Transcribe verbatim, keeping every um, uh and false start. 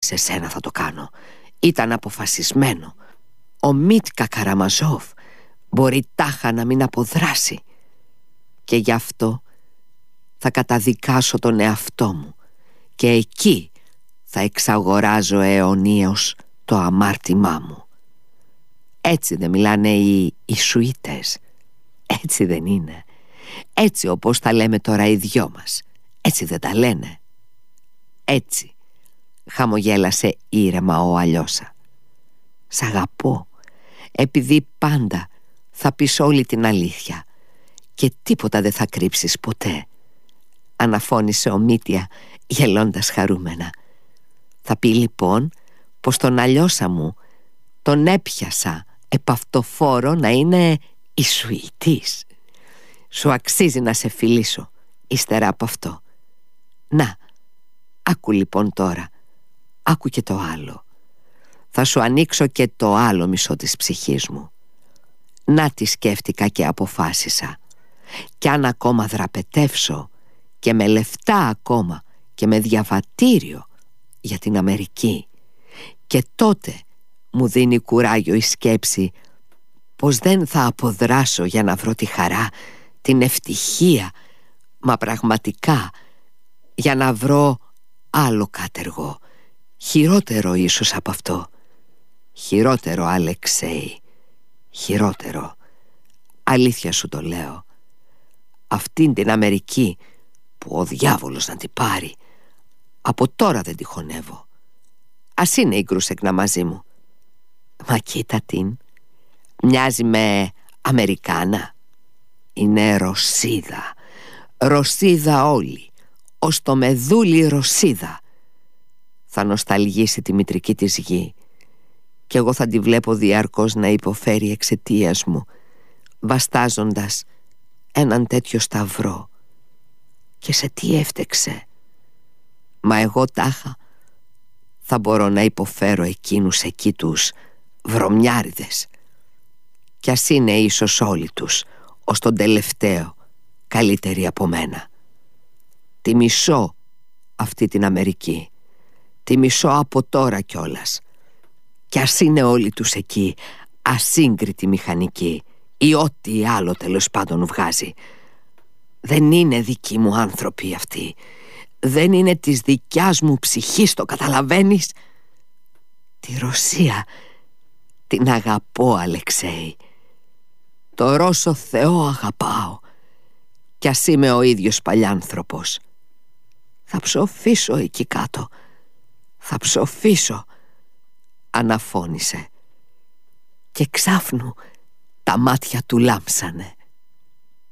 Σε σένα θα το κάνω. Ήταν αποφασισμένο. Ο Μίτκα Καραμαζόφ μπορεί τάχα να μην αποδράσει. Και γι' αυτό θα καταδικάσω τον εαυτό μου. Και εκεί θα εξαγοράζω αιωνίως το αμάρτημά μου. Έτσι δεν μιλάνε οι Ιησουήτες? Έτσι δεν είναι? Έτσι όπως τα λέμε τώρα οι δυο μας? Έτσι δεν τα λένε? Έτσι, χαμογέλασε ήρεμα ο Αλιώσα. Σ' αγαπώ, επειδή πάντα θα πεις όλη την αλήθεια και τίποτα δεν θα κρύψεις ποτέ, αναφώνησε ο Μήτια γελώντας χαρούμενα. Θα πει λοιπόν πως τον Αλιώσα μου τον έπιασα επαυτοφόρο να είναι Ιησουητής. Σου αξίζει να σε φιλήσω ύστερα από αυτό. Να, άκου λοιπόν τώρα, άκου και το άλλο. Θα σου ανοίξω και το άλλο μισό της ψυχής μου. Να τι σκέφτηκα και αποφάσισα. Κι αν ακόμα δραπετεύσω και με λεφτά ακόμα και με διαβατήριο για την Αμερική, και τότε μου δίνει κουράγιο η σκέψη πως δεν θα αποδράσω για να βρω τη χαρά, την ευτυχία, μα πραγματικά για να βρω άλλο κάτεργο, χειρότερο ίσως από αυτό. Χειρότερο, Αλεξέη, χειρότερο. Αλήθεια σου το λέω. Αυτήν την Αμερική που ο διάβολος να την πάρει, από τώρα δεν τη χωνεύω. Ας είναι η Γκρούσεκνα μαζί μου. Μα κοίτα την, μοιάζει με Αμερικάνα. Είναι Ρωσίδα. Ρωσίδα όλη, ως το μεδούλι Ρωσίδα. Θα νοσταλγήσει τη μητρική της γη κι εγώ θα τη βλέπω διαρκώς να υποφέρει εξαιτίας μου, βαστάζοντας έναν τέτοιο σταυρό. Και σε τι έφτεξε? Μα εγώ τάχα θα μπορώ να υποφέρω εκείνους εκεί τους βρωμιάριδες, κι ας είναι ίσως όλοι τους ως τον τελευταίο καλύτεροι από μένα. Τη μισώ αυτή την Αμερική, τη μισώ από τώρα κιόλας. Κι ας είναι όλοι τους εκεί ασύγκριτοι μηχανικοί ή ό,τι άλλο τέλος πάντων βγάζει. Δεν είναι δικοί μου άνθρωποι αυτοί. Δεν είναι της δικιάς μου ψυχής, το καταλαβαίνεις? Τη Ρωσία την αγαπώ, Αλεξέη. Το Ρώσο Θεό αγαπάω, κι ας είμαι ο ίδιος παλιάνθρωπος. Θα ψοφήσω εκεί κάτω, θα ψοφήσω, αναφώνησε. Και ξάφνου τα μάτια του λάμψανε.